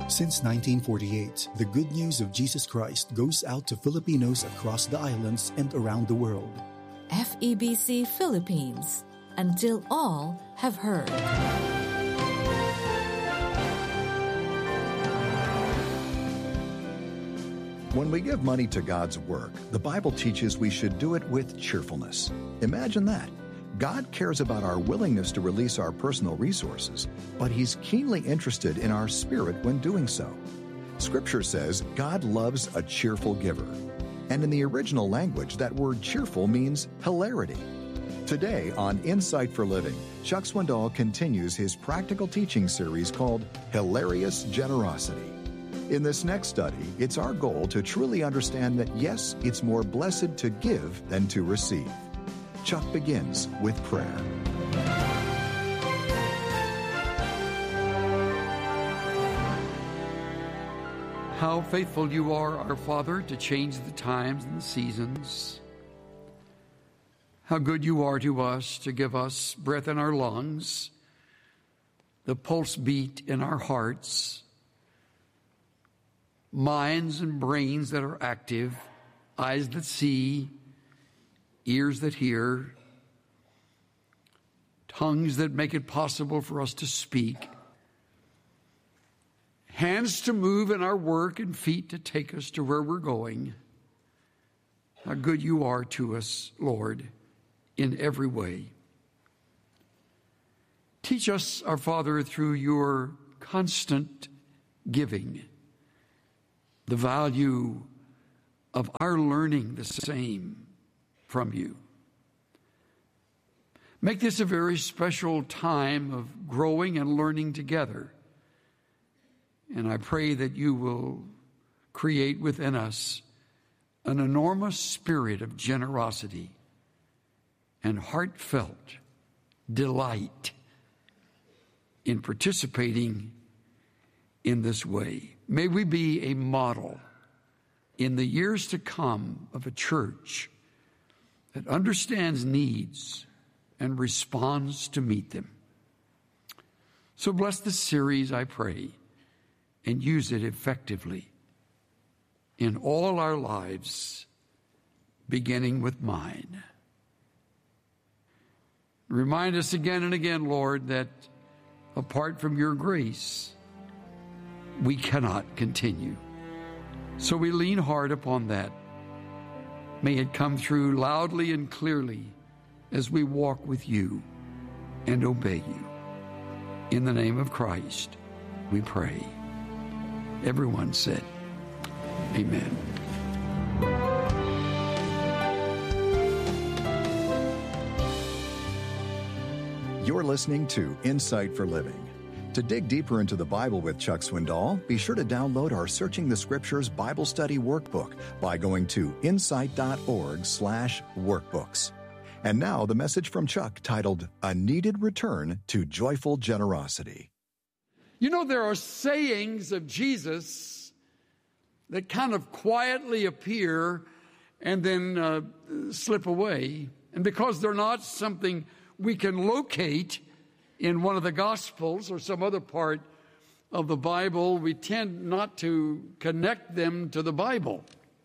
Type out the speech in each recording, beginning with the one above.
Since 1948, the good news of Jesus Christ goes out to Filipinos across the islands and around the world. FEBC Philippines, until all have heard. When we give money to God's work, the Bible teaches we should do it with cheerfulness. Imagine that. God cares about our willingness to release our personal resources, but He's keenly interested in our spirit when doing so. Scripture says God loves a cheerful giver. And in the original language, that word cheerful means hilarity. Today on Insight for Living, Chuck Swindoll continues his practical teaching series called Hilarious Generosity. In this next study, it's our goal to truly understand that yes, it's more blessed to give than to receive. Chuck begins with prayer. How faithful you are, our Father, to change the times and the seasons. How good you are to us to give us breath in our lungs, the pulse beat in our hearts, minds and brains that are active, eyes that see, ears that hear, tongues that make it possible for us to speak, hands to move in our work and feet to take us to where we're going. How good you are to us, Lord, in every way. Teach us, our Father, through your constant giving, the value of our learning the same from you. Make this a very special time of growing and learning together. And I pray that you will create within us an enormous spirit of generosity and heartfelt delight in participating in this way. May we be a model in the years to come of a church that understands needs and responds to meet them. So bless this series, I pray, and use it effectively in all our lives, beginning with mine. Remind us again and again, Lord, that apart from your grace, we cannot continue. So we lean hard upon that. May it come through loudly and clearly as we walk with you and obey you. In the name of Christ, we pray. Everyone said, amen. You're listening to Insight for Living. To dig deeper into the Bible with Chuck Swindoll, be sure to download our Searching the Scriptures Bible Study Workbook by going to insight.org/workbooks. And now the message from Chuck titled, A Needed Return to Joyful Generosity. You know, there are sayings of Jesus that kind of quietly appear and then slip away. And because they're not something we can locate in one of the Gospels or some other part of the Bible, we tend not to connect them to the Bible.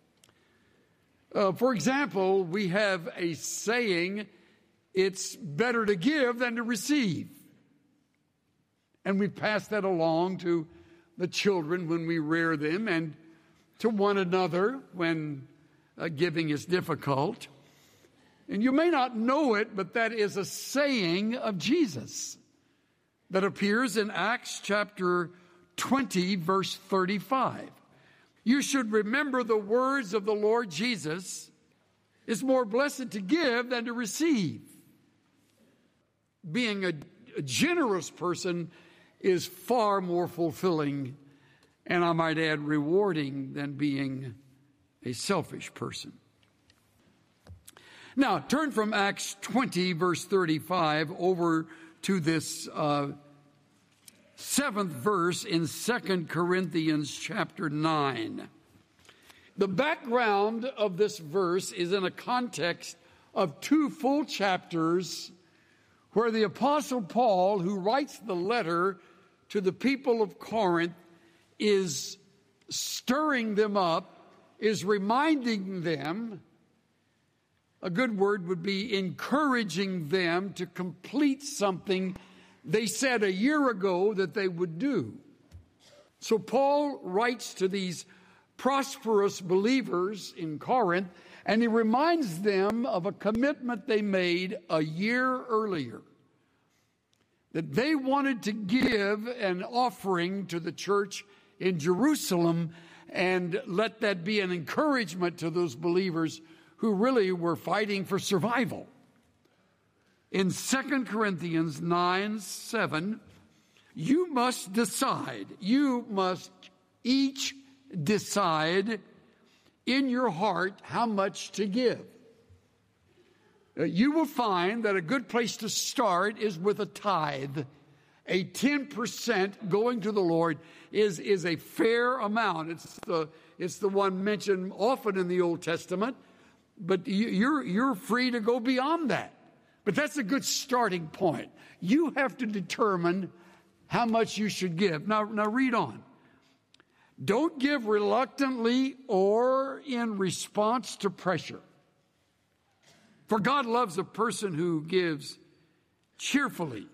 For example, we have a saying, it's better to give than to receive. And we pass that along to the children when we rear them and to one another when giving is difficult. And you may not know it, but that is a saying of Jesus that appears in Acts chapter 20, verse 35. You should remember the words of the Lord Jesus. It's more blessed to give than to receive. Being a generous person is far more fulfilling, and I might add rewarding, than being a selfish person. Now, turn from Acts 20, verse 35, over to this 7th verse in 2 Corinthians chapter 9. The background of this verse is in a context of 2 full chapters where the Apostle Paul, who writes the letter to the people of Corinth, is stirring them up, is reminding them. A good word would be encouraging them to complete something they said a year ago that they would do. So Paul writes to these prosperous believers in Corinth, and he reminds them of a commitment they made a year earlier, that they wanted to give an offering to the church in Jerusalem, and let that be an encouragement to those believers who really were fighting for survival. In 2 Corinthians 9:7, you must each decide in your heart how much to give. You will find that a good place to start is with a tithe. A 10% going to the Lord is a fair amount. It's the one mentioned often in the Old Testament, but you're free to go beyond that. But that's a good starting point. You have to determine how much you should give. Now read on. Don't give reluctantly or in response to pressure. For God loves a person who gives cheerfully.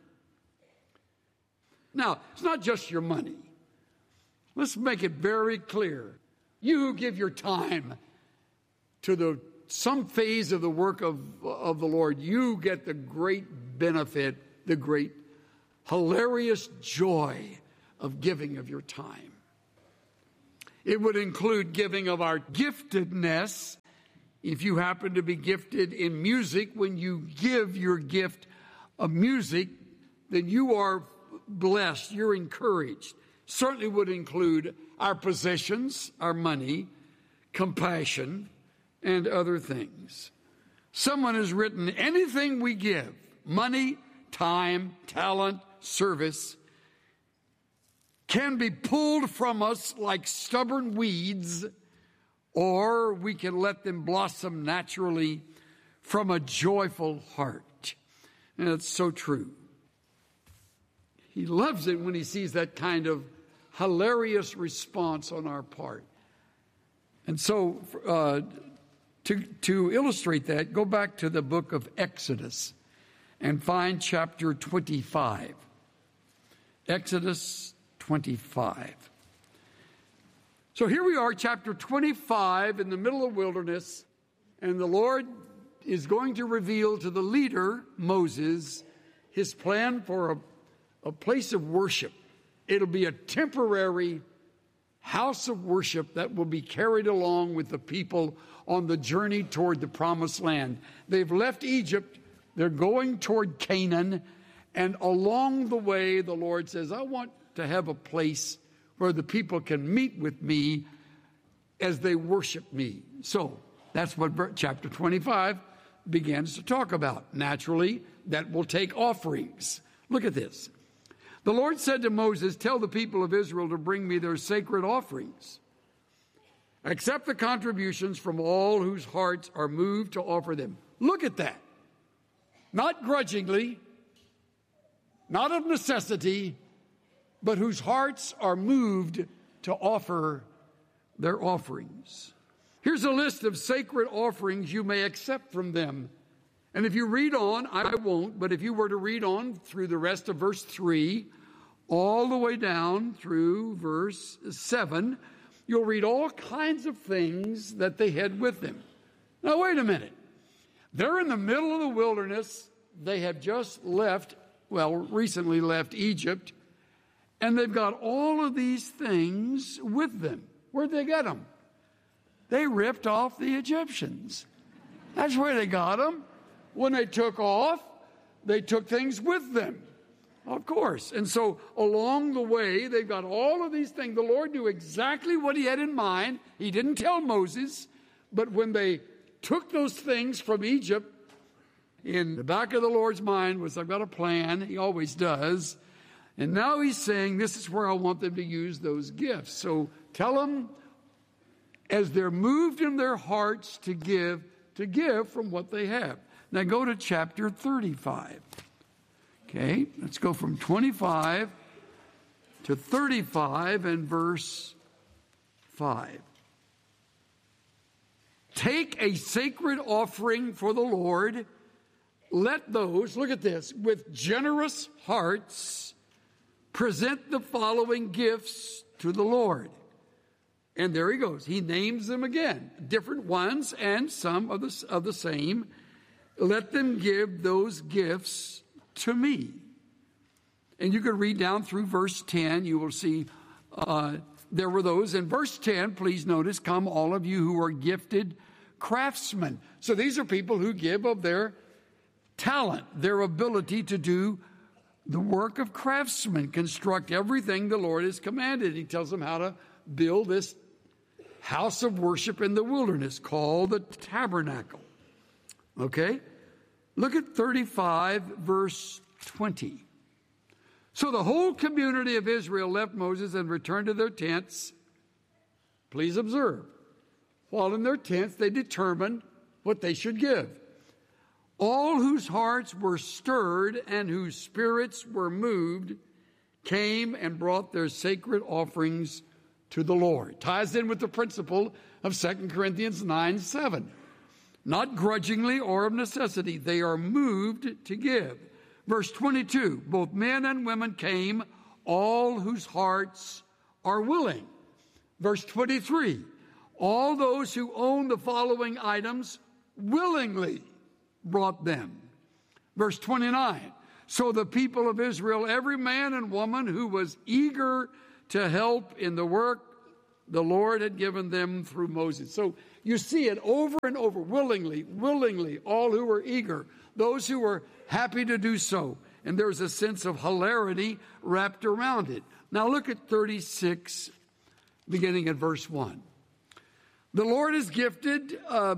Now, it's not just your money. Let's make it very clear. You who give your time to some phase of the work of the Lord, you get the great benefit, the great hilarious joy of giving of your time. It would include giving of our giftedness. If you happen to be gifted in music, when you give your gift of music, then you are blessed, you're encouraged. Certainly would include our possessions, our money, compassion, and other things. Someone has written, anything we give, money, time, talent, service, can be pulled from us like stubborn weeds, or we can let them blossom naturally from a joyful heart. And it's so true. He loves it when he sees that kind of hilarious response on our part. And so to illustrate that, go back to the book of Exodus and find chapter 25. Exodus 25. So here we are, chapter 25, in the middle of the wilderness, and the Lord is going to reveal to the leader, Moses, his plan for a place of worship. It'll be a temporary house of worship that will be carried along with the people on the journey toward the promised land. They've left Egypt. They're going toward Canaan. And along the way, the Lord says, I want to have a place where the people can meet with me as they worship me. So that's what chapter 25 begins to talk about. Naturally, that will take offerings. Look at this. The Lord said to Moses, tell the people of Israel to bring me their sacred offerings. Accept the contributions from all whose hearts are moved to offer them. Look at that. Not grudgingly, not of necessity, but whose hearts are moved to offer their offerings. Here's a list of sacred offerings you may accept from them. And if you read on, I won't, but if you were to read on through the rest of verse 3, all the way down through verse 7, you'll read all kinds of things that they had with them. Now, wait a minute. They're in the middle of the wilderness. They have just recently left Egypt, and they've got all of these things with them. Where'd they get them? They ripped off the Egyptians. That's where they got them. When they took off, they took things with them, of course. And so along the way, they've got all of these things. The Lord knew exactly what he had in mind. He didn't tell Moses, but when they took those things from Egypt, in the back of the Lord's mind was, I've got a plan. He always does. And now he's saying, this is where I want them to use those gifts. So tell them, as they're moved in their hearts to give from what they have. Now go to chapter 35. Okay, let's go from 25 to 35 and verse 5. Take a sacred offering for the Lord. Let those, look at this, with generous hearts present the following gifts to the Lord. And there he goes. He names them again, different ones and some of the same. Let them give those gifts to me. And you can read down through verse 10. You will see there were those. In verse 10, please notice, come all of you who are gifted craftsmen. So these are people who give of their talent, their ability to do the work of craftsmen, construct everything the Lord has commanded. He tells them how to build this house of worship in the wilderness called the tabernacle. Okay? Look at 35, verse 20. So the whole community of Israel left Moses and returned to their tents. Please observe. While in their tents, they determined what they should give. All whose hearts were stirred and whose spirits were moved came and brought their sacred offerings to the Lord. Ties in with the principle of 2 Corinthians 9:7. Not grudgingly or of necessity, they are moved to give. Verse 22, both men and women came, all whose hearts are willing. Verse 23, all those who own the following items willingly brought them. Verse 29, so the people of Israel, every man and woman who was eager to help in the work the Lord had given them through Moses. So you see it over and over, willingly, all who were eager, those who were happy to do so. And there's a sense of hilarity wrapped around it. Now look at 36, beginning at verse 1. The Lord has gifted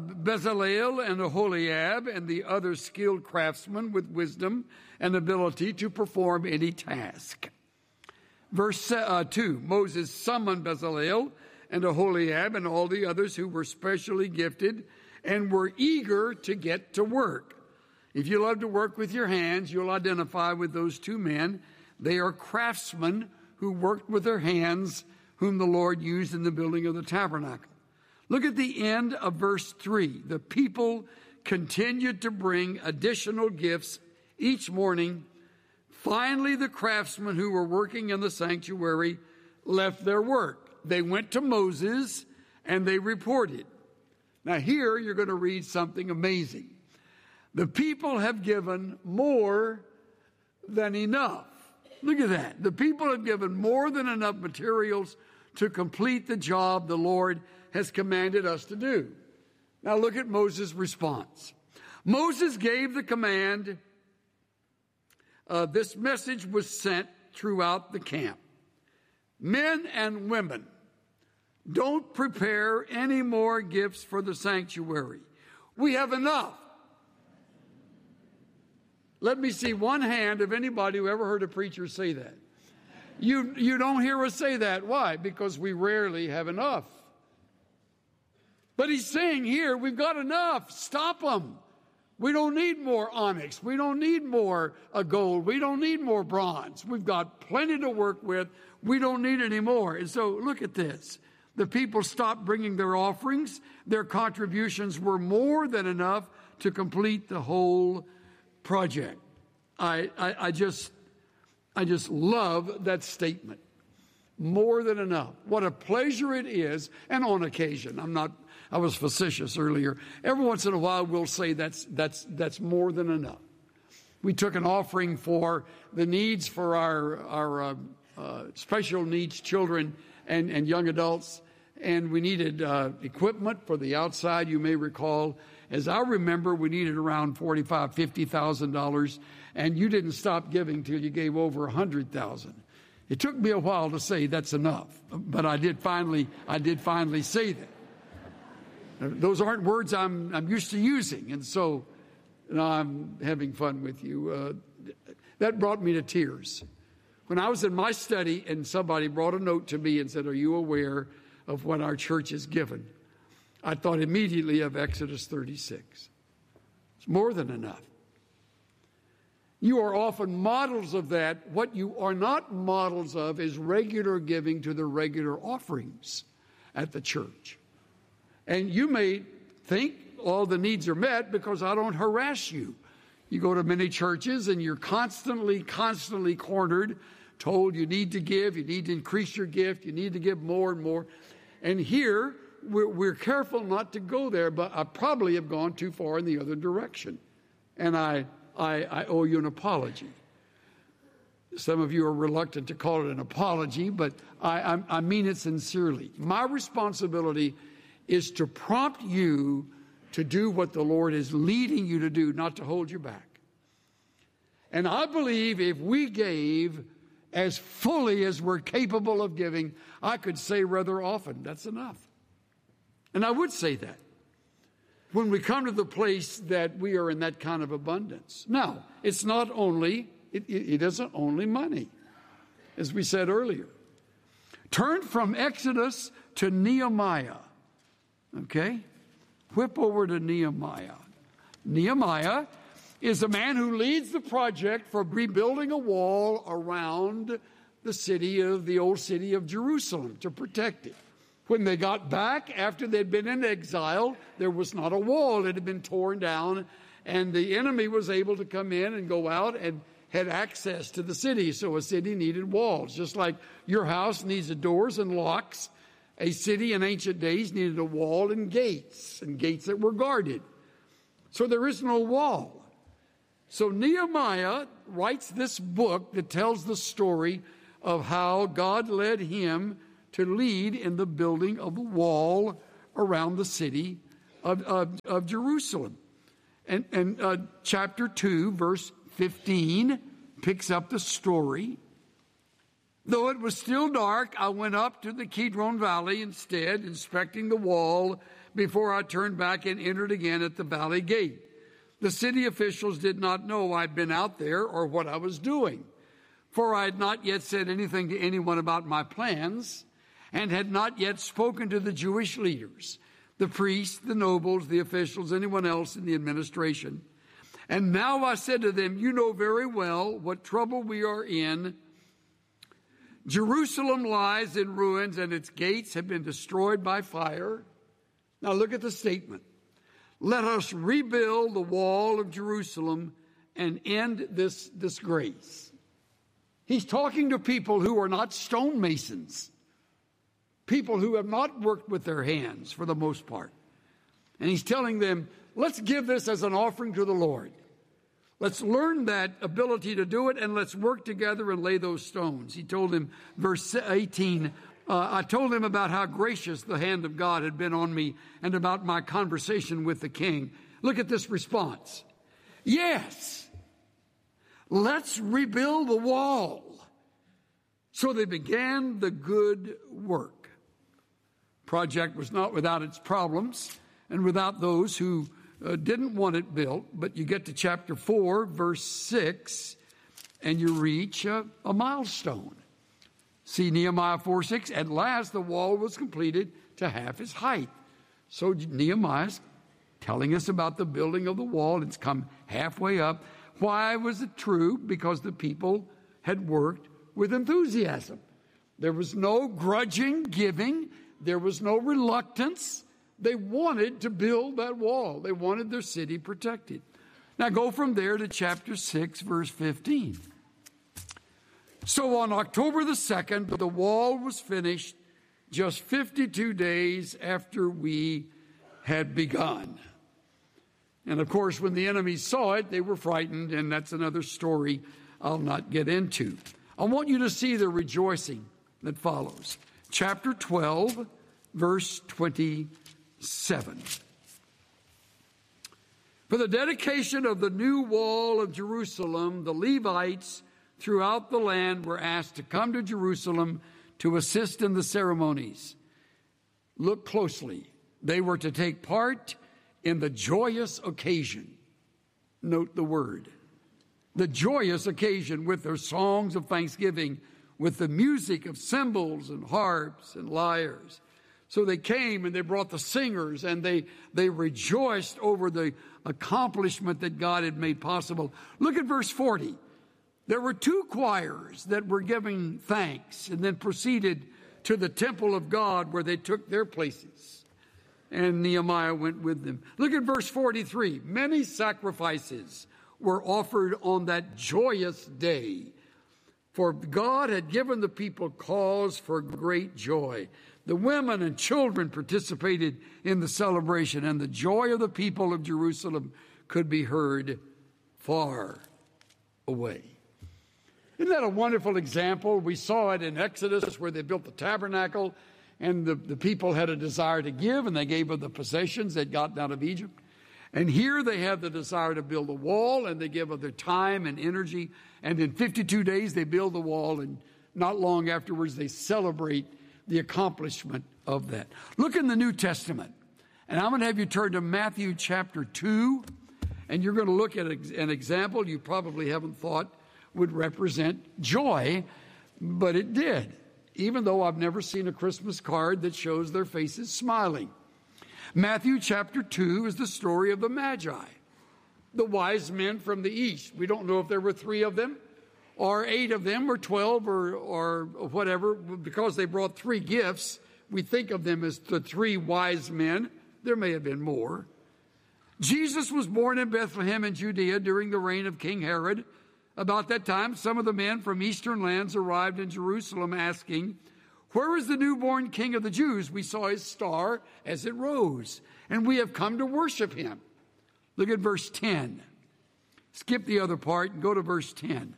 Bezalel and Aholiab and the other skilled craftsmen with wisdom and ability to perform any task. Verse 2, Moses summoned Bezalel and Aholiab and all the others who were specially gifted and were eager to get to work. If you love to work with your hands, you'll identify with those two men. They are craftsmen who worked with their hands, whom the Lord used in the building of the tabernacle. Look at the end of verse 3. The people continued to bring additional gifts each morning. Finally, the craftsmen who were working in the sanctuary left their work. They went to Moses and they reported. Now here you're going to read something amazing. The people have given more than enough. Look at that. The people have given more than enough materials to complete the job the Lord has commanded us to do. Now look at Moses' response. Moses gave the command. This message was sent throughout the camp. Men and women, don't prepare any more gifts for the sanctuary. We have enough. Let me see one hand of anybody who ever heard a preacher say that. You don't hear us say that. Why? Because we rarely have enough. But he's saying here, we've got enough. Stop them. We don't need more onyx. We don't need more gold. We don't need more bronze. We've got plenty to work with. We don't need any more. And so look at this. The people stopped bringing their offerings. Their contributions were more than enough to complete the whole project. I just love that statement. More than enough. What a pleasure it is. And on occasion, I was facetious earlier. Every once in a while, we'll say that's more than enough. We took an offering for the needs for our special needs children and young adults, and we needed equipment for the outside. You may recall, as I remember, we needed around $45,000, $50,000, and you didn't stop giving till you gave over $100,000. It took me a while to say that's enough, but I did finally say that. Those aren't words I'm used to using, and so I'm having fun with you. That brought me to tears. When I was in my study and somebody brought a note to me and said, "Are you aware of what our church has given?" I thought immediately of Exodus 36. It's more than enough. You are often models of that. What you are not models of is regular giving to the regular offerings at the church. And you may think all the needs are met because I don't harass you. You go to many churches and you're constantly cornered, told you need to give, you need to increase your gift, you need to give more and more. And here, we're careful not to go there, but I probably have gone too far in the other direction. And I owe you an apology. Some of you are reluctant to call it an apology, but I mean it sincerely. My responsibility is to prompt you to do what the Lord is leading you to do, not to hold you back. And I believe if we gave as fully as we're capable of giving, I could say rather often, that's enough. And I would say that when we come to the place that we are in that kind of abundance. Now, it's not only, it isn't only money, as we said earlier. Turn from Exodus to Nehemiah. Okay? Whip over to Nehemiah. Nehemiah is a man who leads the project for rebuilding a wall around the old city of Jerusalem to protect it. When they got back after they'd been in exile, there was not a wall. It had been torn down, and the enemy was able to come in and go out and had access to the city. So a city needed walls, just like your house needs doors and locks. A city in ancient days needed a wall and gates that were guarded. So there is no wall. So Nehemiah writes this book that tells the story of how God led him to lead in the building of the wall around the city of Jerusalem. And chapter 2, verse 15, picks up the story. Though it was still dark, I went up to the Kidron Valley instead, inspecting the wall before I turned back and entered again at the valley gate. The city officials did not know I'd been out there or what I was doing, for I had not yet said anything to anyone about my plans and had not yet spoken to the Jewish leaders, the priests, the nobles, the officials, anyone else in the administration. And now I said to them, you know very well what trouble we are in. Jerusalem lies in ruins and its gates have been destroyed by fire. Now look at the statement. Let us rebuild the wall of Jerusalem and end this disgrace. He's talking to people who are not stonemasons, people who have not worked with their hands for the most part. And he's telling them, let's give this as an offering to the Lord. Let's learn that ability to do it, and let's work together and lay those stones. He told him, verse 18, I told him about how gracious the hand of God had been on me and about my conversation with the king. Look at this response. Yes, let's rebuild the wall. So they began the good work. Project was not without its problems and without those who didn't want it built, but you get to chapter 4, verse 6, and you reach a milestone. See Nehemiah 4:6. At last the wall was completed to half its height. So Nehemiah's telling us about the building of the wall. It's come halfway up. Why was it true? Because the people had worked with enthusiasm. There was no grudging giving. There was no reluctance. They wanted to build that wall. They wanted their city protected. Now go from there to chapter 6, verse 15. So on October the 2nd, the wall was finished just 52 days after we had begun. And of course, when the enemy saw it, they were frightened, and that's another story I'll not get into. I want you to see the rejoicing that follows. Chapter 12, verse 27. For the dedication of the new wall of Jerusalem, the Levites throughout the land were asked to come to Jerusalem to assist in the ceremonies. Look closely. They were to take part in the joyous occasion. Note the word. The joyous occasion, with their songs of thanksgiving, with the music of cymbals and harps and lyres. So they came and they brought the singers, and they rejoiced over the accomplishment that God had made possible. Look at verse 40. There were 2 choirs that were giving thanks and then proceeded to the temple of God where they took their places. And Nehemiah went with them. Look at verse 43. Many sacrifices were offered on that joyous day, for God had given the people cause for great joy. The women and children participated in the celebration, and the joy of the people of Jerusalem could be heard far away. Isn't that a wonderful example? We saw it in Exodus where they built the tabernacle, and the people had a desire to give, and they gave of the possessions they'd gotten out of Egypt. And here they have the desire to build a wall, and they give of their time and energy. And in 52 days they build the wall, and not long afterwards they celebrate the accomplishment of that. Look in the New Testament, and I'm going to have you turn to Matthew chapter 2, and you're going to look at an example you probably haven't thought would represent joy, but it did, even though I've never seen a Christmas card that shows their faces smiling. Matthew chapter 2 is the story of the Magi, the wise men from the east. We don't know if there were 3 of them, or 8 of them, or 12, or whatever. Because they brought 3 gifts, we think of them as the 3 wise men. There may have been more. Jesus was born in Bethlehem in Judea during the reign of King Herod. About that time, some of the men from eastern lands arrived in Jerusalem asking, "Where is the newborn King of the Jews? We saw his star as it rose, and we have come to worship him." Look at verse 10. Skip the other part and go to verse 10.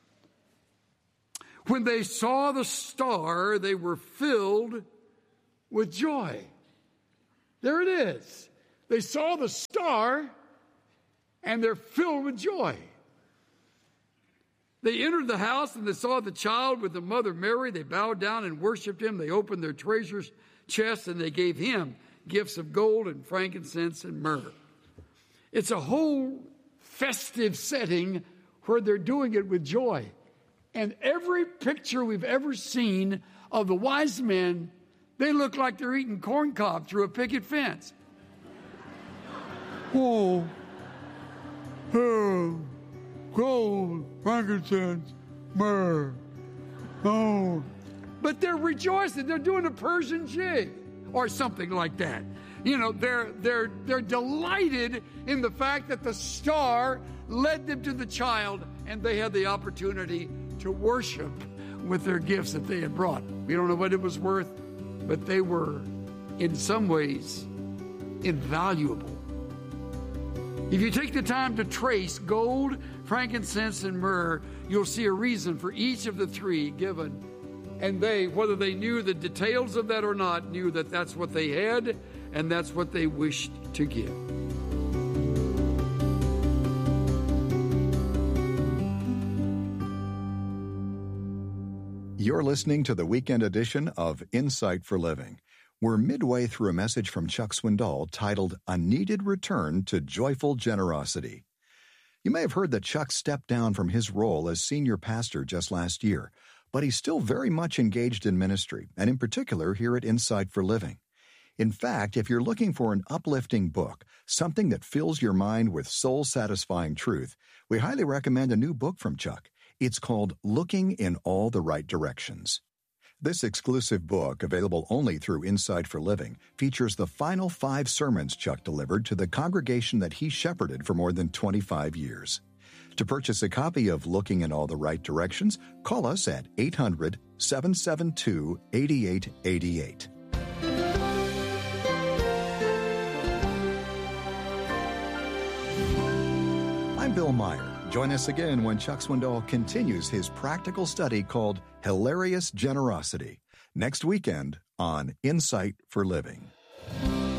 When they saw the star, they were filled with joy. There it is. They saw the star, and they're filled with joy. They entered the house, and they saw the child with the mother Mary. They bowed down and worshiped him. They opened their treasure chests, and they gave him gifts of gold and frankincense and myrrh. It's a whole festive setting where they're doing it with joy. And every picture we've ever seen of the wise men, they look like they're eating corn cob through a picket fence. Oh, gold, frankincense, myrrh. Oh, but they're rejoicing. They're doing a Persian jig or something like that. You know, they're delighted in the fact that the star led them to the child, and they had the opportunity to worship with their gifts that they had brought. We don't know what it was worth, but they were, in some ways, invaluable. If you take the time to trace gold, frankincense, and myrrh, you'll see a reason for each of the 3 given. And they, whether they knew the details of that or not, knew that that's what they had and that's what they wished to give. You're listening to the weekend edition of Insight for Living. We're midway through a message from Chuck Swindoll titled A Needed Return to Joyful Generosity. You may have heard that Chuck stepped down from his role as senior pastor just last year, but he's still very much engaged in ministry, and in particular here at Insight for Living. In fact, if you're looking for an uplifting book, something that fills your mind with soul-satisfying truth, we highly recommend a new book from Chuck. It's called Looking in All the Right Directions. This exclusive book, available only through Insight for Living, features the final 5 sermons Chuck delivered to the congregation that he shepherded for more than 25 years. To purchase a copy of Looking in All the Right Directions, call us at 800-772-8888. I'm Bill Meyer. Join us again when Chuck Swindoll continues his practical study called Hilarious Generosity, next weekend on Insight for Living.